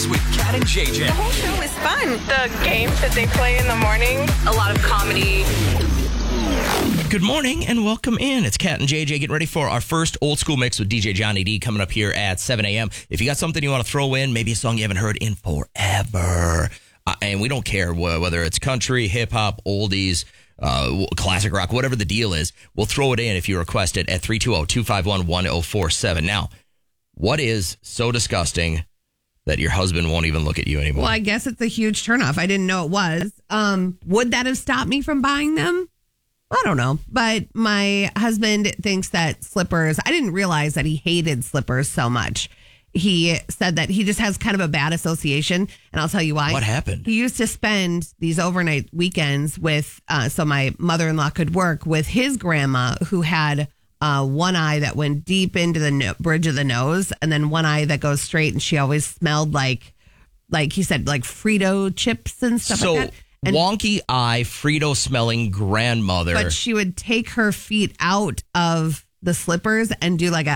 With Cat and JJ. The whole show is fun. The games that they play in the morning. A lot of comedy. Good morning and welcome in. It's Cat and JJ getting ready for our first old school mix with DJ Johnny D coming up here at 7 a.m. If you got something you want to throw in, maybe a song you haven't heard in forever, and we don't care whether it's country, hip hop, oldies, classic rock, whatever the deal is, we'll throw it in if you request it at 320-251-1047. Now, what is so disgusting that your husband won't even look at you anymore? Well, I guess it's a huge turnoff. I didn't know it was. Would that have stopped me from buying them? I don't know. But my husband thinks that slippers, I didn't realize that he hated slippers so much. He said that he just has kind of a bad association. And I'll tell you why. What happened? He used to spend these overnight weekends with, so my mother-in-law could work with his grandma who had one eye that went deep into the bridge of the nose and then one eye that goes straight. And she always smelled like he said, like Frito chips and stuff like that. And, wonky eye, Frito smelling grandmother. But she would take her feet out of the slippers and do like a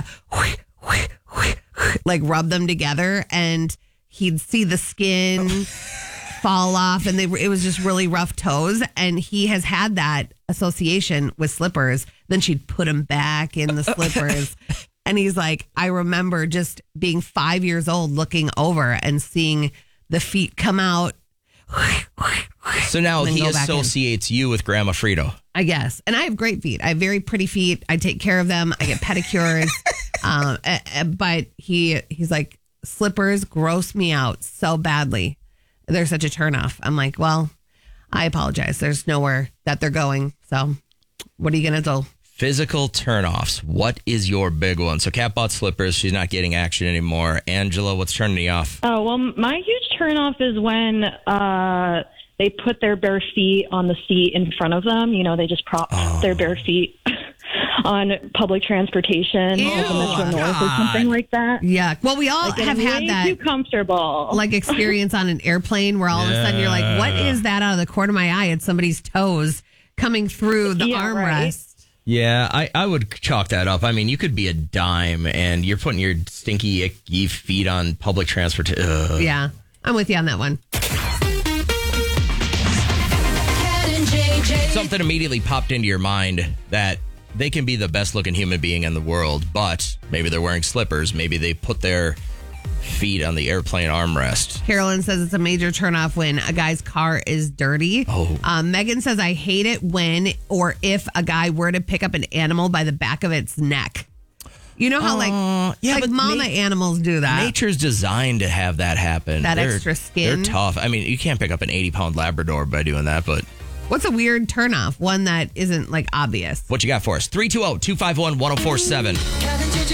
like rub them together, and he'd see the skin fall off, and it was just really rough toes. And he has had that association with slippers. Then she'd put him back in the slippers. And he's like, I remember just being 5 years old, looking over and seeing the feet come out. So now he associates you with Grandma Frito. I guess. And I have great feet. I have very pretty feet. I take care of them. I get pedicures. But he's like, slippers gross me out so badly. They're such a turnoff. I'm like, well, I apologize. There's nowhere that they're going. So what are you going to do? Physical turnoffs. What is your big one? So Kat bought slippers. She's not getting action anymore. Angela, what's turning you off? Oh, well, my huge turnoff is when they put their bare feet on the seat in front of them. You know, they just prop their bare feet on public transportation, like in Metro North or something like that. Yeah. Well, we all have had that too comfortable like experience on an airplane where all of a sudden you're like, what is that out of the corner of my eye? It's somebody's toes coming through the armrest. Right. Yeah, I would chalk that up. I mean, you could be a dime and you're putting your stinky, icky feet on public transportation. Yeah, I'm with you on that one. Something immediately popped into your mind that they can be the best looking human being in the world, but maybe they're wearing slippers. Maybe they put their feet on the airplane armrest. Carolyn says it's a major turnoff when a guy's car is dirty. Megan says, I hate it when or if a guy were to pick up an animal by the back of its neck. You know how but mama animals do that. Nature's designed to have that happen. They're extra skin. They're tough. I mean, you can't pick up an 80-pound Labrador by doing that, but... What's a weird turnoff? One that isn't like obvious. What you got for us? 320-251-1047.